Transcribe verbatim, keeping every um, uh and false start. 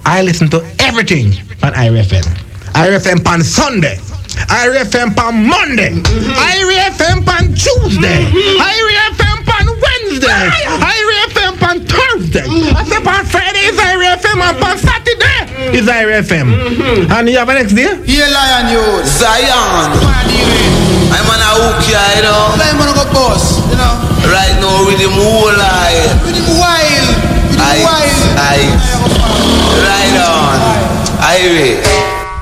I listen to everything on I R F M. I R F M on Sunday. I R F M on Monday. Mm-hmm. I R F M on Tuesday. Mm-hmm. I R F M on Wednesday. I R F M on Thursday. Mm-hmm. I say on Friday is I R F M and on Saturday is I R F M. Mm-hmm. And you have a next day? Yeah, Lion, you. Zion. I'm on a hook here, you know. I'm on a go boss, you know. Right now, with the moonlight. With the wild. With the wild. Ice. Right on. Irie.